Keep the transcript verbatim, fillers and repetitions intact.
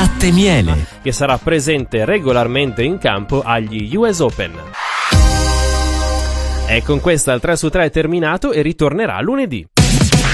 Latte Miele, che sarà presente regolarmente in campo agli U S Open. E con questa il tre su tre è terminato e ritornerà lunedì.